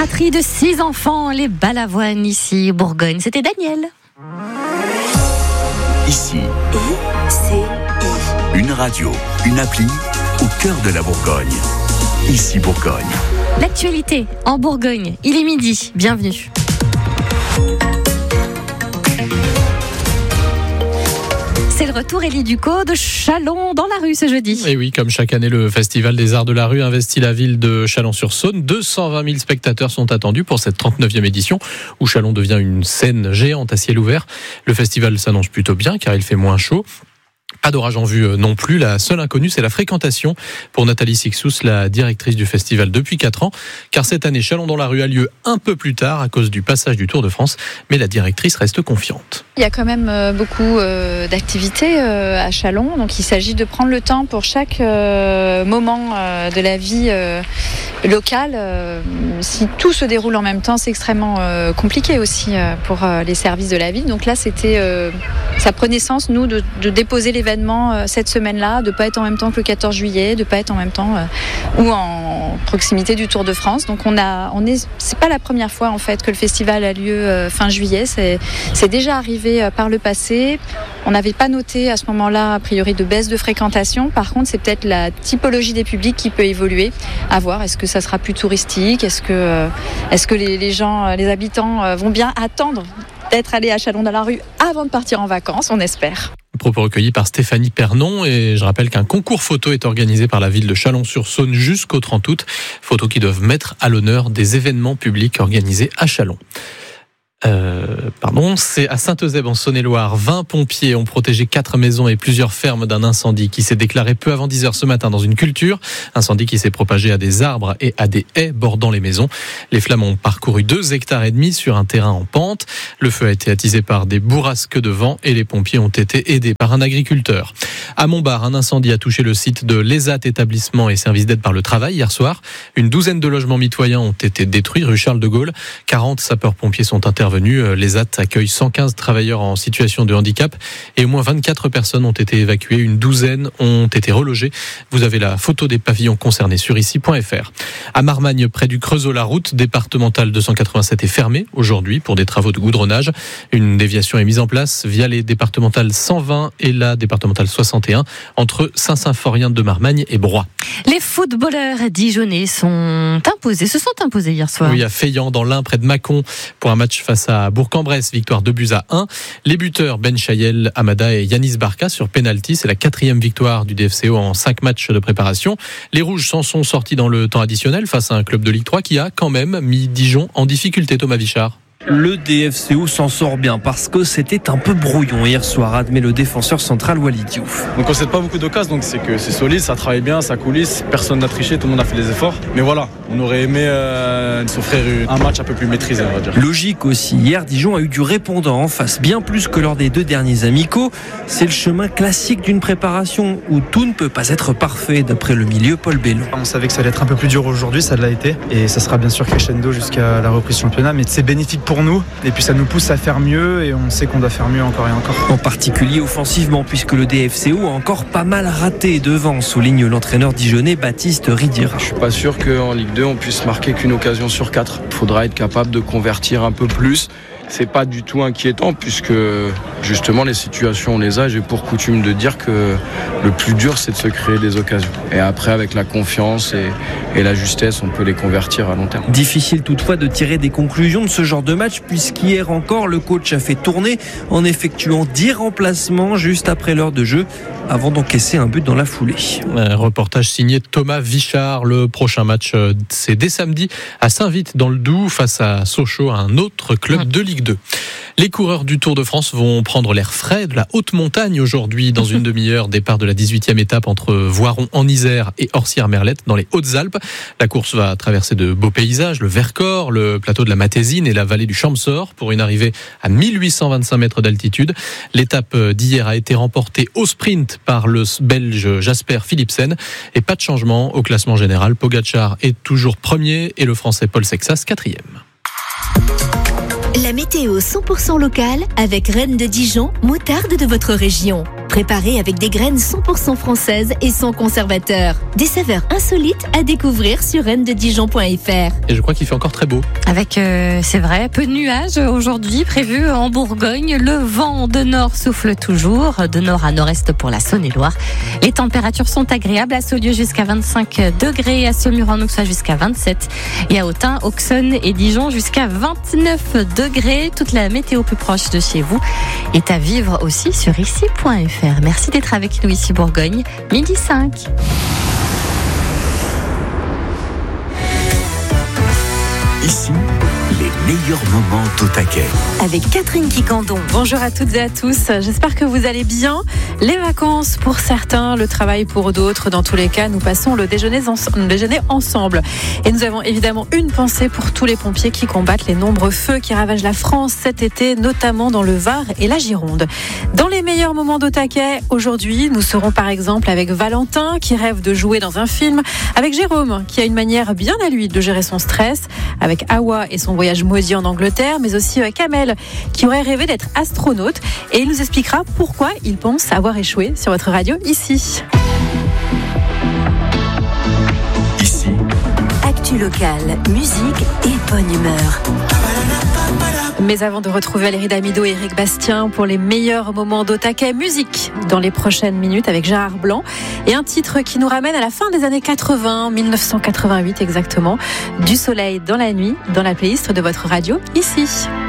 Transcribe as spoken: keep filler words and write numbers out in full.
fratrie de six enfants, les Balavoine, ici, Bourgogne. C'était Daniel. Ici, I C I. Une radio, une appli au cœur de la Bourgogne. Ici Bourgogne. L'actualité en Bourgogne, il est midi, bienvenue. C'est le retour, Élie Ducot, de Châlons dans la rue ce jeudi. Et oui, comme chaque année, le Festival des Arts de la Rue investit la ville de Chalon-sur-Saône. deux cent vingt mille spectateurs sont attendus pour cette trente-neuvième édition où Châlons devient une scène géante à ciel ouvert. Le festival s'annonce plutôt bien car il fait moins chaud. Pas d'orage en vue non plus. La seule inconnue, c'est la fréquentation pour Nathalie Sixous, la directrice du festival depuis quatre ans. Car cette année, Châlons dans la rue a lieu un peu plus tard à cause du passage du Tour de France. Mais la directrice reste confiante. Il y a quand même beaucoup d'activités à Châlons. Donc il s'agit de prendre le temps pour chaque moment de la vie locale. Si tout se déroule en même temps, c'est extrêmement compliqué aussi pour les services de la ville. Donc là, c'était, ça prenait sens, nous, de, de déposer l'événement cette semaine-là, de ne pas être en même temps que le quatorze juillet, de ne pas être en même temps euh, ou en proximité du Tour de France. Donc on a, on est, c'est pas la première fois en fait que le festival a lieu euh, fin juillet. C'est, c'est déjà arrivé euh, par le passé. On n'avait pas noté à ce moment-là a priori de baisse de fréquentation. Par contre, c'est peut-être la typologie des publics qui peut évoluer. À voir. Est-ce que ça sera plus touristique ? Est-ce que, euh, est-ce que les, les gens, les habitants euh, vont bien attendre d'être allés à Châlons dans la rue avant de partir en vacances ? On espère. Propos recueillis par Stéphanie Pernon, et je rappelle qu'un concours photo est organisé par la ville de Chalon-sur-Saône jusqu'au trente août. Photos qui doivent mettre à l'honneur des événements publics organisés à Châlons. Euh, pardon, c'est à Saint-Eusèbe en Saône-et-Loire. vingt pompiers ont protégé quatre maisons et plusieurs fermes d'un incendie qui s'est déclaré peu avant dix heures ce matin dans une culture. Incendie qui s'est propagé à des arbres et à des haies bordant les maisons. Les flammes ont parcouru deux hectares et demi sur un terrain en pente. Le feu a été attisé par des bourrasques de vent et les pompiers ont été aidés par un agriculteur. À Montbard, un incendie a touché le site de l'E S A T, établissement et service d'aide par le travail, hier soir. Une douzaine de logements mitoyens ont été détruits rue Charles de Gaulle. quarante sapeurs-pompiers sont intervenus. L'E S A T accueille cent quinze travailleurs en situation de handicap et au moins vingt-quatre personnes ont été évacuées. Une douzaine ont été relogées. Vous avez la photo des pavillons concernés sur ici point f r. À Marmagne, près du Creusot, la route départementale deux cent quatre-vingt-sept est fermée aujourd'hui pour des travaux de goudronnage. Une déviation est mise en place via les départementales cent vingt et la départementale soixante et un entre Saint-Symphorien de Marmagne et Broye. Les footballeurs dijonnais sont imposés, se sont imposés hier soir. Oui, à Feillan, dans l'Ain, près de Mâcon, pour un match face à Bourg-en-Bresse, victoire deux buts à un. Les buteurs Ben Chayel, Amada et Yanis Barka sur penalty. C'est la quatrième victoire du D F C O en cinq matchs de préparation. Les Rouges s'en sont sortis dans le temps additionnel face à un club de Ligue trois qui a quand même mis Dijon en difficulté. Thomas Vichard. Le D F C O s'en sort bien parce que c'était un peu brouillon hier soir, admet le défenseur central Walid Diouf. Donc on ne cède pas beaucoup d'occasions, donc c'est que c'est solide, ça travaille bien, ça coulisse, personne n'a triché, tout le monde a fait des efforts. Mais voilà, on aurait aimé euh, s'offrir un match un peu plus maîtrisé, on va dire. Logique aussi, hier Dijon a eu du répondant en face, bien plus que lors des deux derniers amicaux. C'est le chemin classique d'une préparation où tout ne peut pas être parfait, d'après le milieu Paul Bellon. On savait que ça allait être un peu plus dur aujourd'hui, ça l'a été, et ça sera bien sûr crescendo jusqu'à la reprise championnat, mais c'est bénéfique pour pour nous, et puis ça nous pousse à faire mieux et on sait qu'on doit faire mieux encore et encore. En particulier offensivement, puisque le D F C O a encore pas mal raté devant, souligne l'entraîneur dijonnais Baptiste Ridira. Je suis pas sûr qu'en Ligue deux on puisse marquer qu'une occasion sur quatre. Il faudra être capable de convertir un peu plus. C'est pas du tout inquiétant puisque justement les situations on les a. J'ai pour coutume de dire que le plus dur c'est de se créer des occasions. Et après avec la confiance et, et la justesse on peut les convertir à long terme. Difficile toutefois de tirer des conclusions de ce genre de match puisqu'hier encore le coach a fait tourner en effectuant dix remplacements juste après l'heure de jeu avant d'encaisser un but dans la foulée. Un reportage signé Thomas Vichard. Le prochain match c'est dès samedi à Saint-Vite dans le Doubs face à Sochaux, un autre club de Ligue deux. Les coureurs du Tour de France vont prendre l'air frais de la haute montagne aujourd'hui dans une demi-heure. Départ de la dix-huitième étape entre Voiron en Isère et Orsières-Merlette dans les Hautes-Alpes. La course va traverser de beaux paysages, le Vercors, le plateau de la Matésine et la vallée du Champsaur pour une arrivée à mille huit cent vingt-cinq mètres d'altitude. L'étape d'hier a été remportée au sprint par le Belge Jasper Philipsen et pas de changement au classement général. Pogačar est toujours premier et le Français Paul Sexas quatrième. La météo cent pour cent locale avec Reine de Dijon, moutarde de votre région. préparés avec des graines cent pour cent françaises et sans conservateur. Des saveurs insolites à découvrir sur rennes de dijon point f r. Et je crois qu'il fait encore très beau. Avec, euh, c'est vrai, peu de nuages aujourd'hui prévus en Bourgogne. Le vent de nord souffle toujours, de nord à nord-est pour la Saône-et-Loire. Les températures sont agréables, à Saulieu jusqu'à vingt-cinq degrés, à Saumur-en-Auxois jusqu'à vingt-sept et à Autun, Auxonne et Dijon jusqu'à vingt-neuf degrés. Toute la météo plus proche de chez vous est à vivre aussi sur ici point f r. Merci d'être avec nous ici Bourgogne, midi cinq. Ici, les meilleurs moments d'Au Taquet. Avec Catherine Quicandon. Bonjour à toutes et à tous, j'espère que vous allez bien. Les vacances pour certains, le travail pour d'autres. Dans tous les cas, nous passons le déjeuner, en... le déjeuner ensemble. Et nous avons évidemment une pensée pour tous les pompiers qui combattent les nombreux feux qui ravagent la France cet été, notamment dans le Var et la Gironde. Dans les meilleurs moments d'Au Taquet, aujourd'hui, nous serons par exemple avec Valentin qui rêve de jouer dans un film, avec Jérôme qui a une manière bien à lui de gérer son stress, avec Awa et son voyage maudit en Angleterre, mais aussi Kamel qui aurait rêvé d'être astronaute, et il nous expliquera pourquoi il pense avoir échoué sur votre radio ici. Ici. Actu locale, musique et bonne humeur. Mais avant de retrouver Valérie Damido et Eric Bastien pour les meilleurs moments d'Au Taquet, musique dans les prochaines minutes avec Gérard Blanc et un titre qui nous ramène à la fin des années quatre-vingts, dix-neuf cent quatre-vingt-huit exactement, Du soleil dans la nuit, dans la playlist de votre radio ici.